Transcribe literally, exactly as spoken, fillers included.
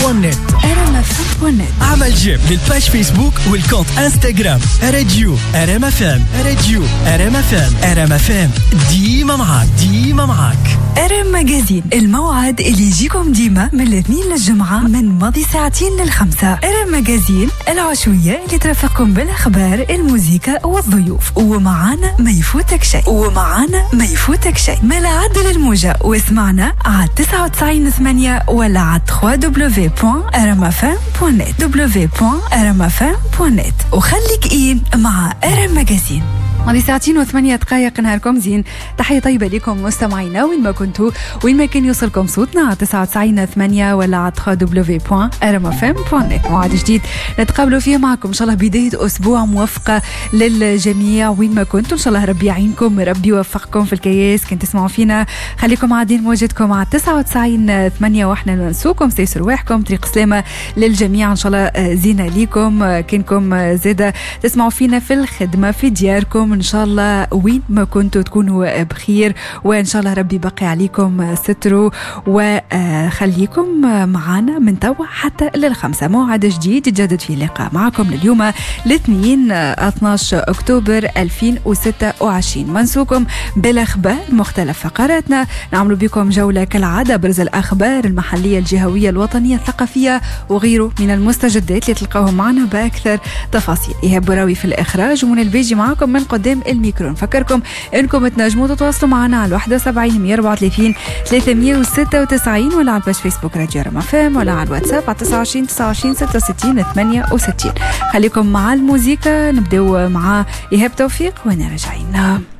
بوان نت. ار ام اف ام بوان نت. عمل جيم للباج فيسبوك والكونت انستغرام راديو ار ام اف ام. راديو ار ام اف ام. ار ام اف ام ديما معاك ديما معاك. ار ام ماجازين، الموعد اللي يجيكم ديما من الاثنين للجمعة من ماضي ساعتين للخمسة. ار ام ماجازين العشوية اللي ترافقكم بالاخبار، الموسيقى والضيوف، ومعانا ما يفوتك شيء ومعانا ما يفوتك شيء. ملا عدل الموجة واسمعنا على تسعة وتسعين ثمانية ولا على دبليو دبليو دبليو بوان ار ام اف ام بوان نت دبليو دبليو دبليو بوان ار ام اف ام بوان نت. وخليك ايه مع ار ام ماجازين. ماضي ساعتين وثمانية دقائق. نهاركم زين، تحية طيبة لكم مستمعينا وين ما كنتوا، وين ما كان يوصلكم صوتنا على تسعة وتسعين ثمانية ولا على دبليو دبليو دبليو بوان ار ام اف ام بوان نت. موعد جديد نتقابلوا فيه معكم ان شاء الله، بداية اسبوع موفقة للجميع وين ما كنتوا. ان شاء الله ربي يعينكم، ربي يوفقكم في الكياس. كنت تسمعوا فينا خليكم عادين موجدكم على تسعة وتسعين ثمانية، واحنا ننسوكم سيسر رواحكم. طريق سلامة للجميع ان شاء الله، زينة ليكم. كنكم زادة تسمعوا فينا في الخدمة في دياركم ان شاء الله، وين ما كنتوا تكونوا بخير، وإن شاء الله ربي بقي عليكم ستروا، وخليكم معنا من توا حتى للخمسة. موعد جديد يتجدد فيه اللقاء معكم لليوم الاثنين اثناشر أكتوبر ألفين وستة وعشرين. منسوكم بالأخبار مختلف فقراتنا، نعملوا بكم جولة كالعادة، برز الأخبار المحلية الجهوية الوطنية الثقافية وغيره من المستجدات اللي تلقاهم معنا بأكثر تفاصيل. إيهاب براوي في الإخراج، ومن البيجي معكم من قدام الميكرو. نفكركم انكم تنجموا تتواصلوا معنا على واحد وسبعين مية وأربعة وثلاثين ثلاثمية وستة وتسعين، ولا على الباج فيسبوك راديو ار ام اف ام، ولا على الواتساب على تسعة وعشرين تسعة وعشرين ستة وستين ثمانية وستين. خليكم مع الموسيقى، نبداو مع إيهاب توفيق وانا راجعين.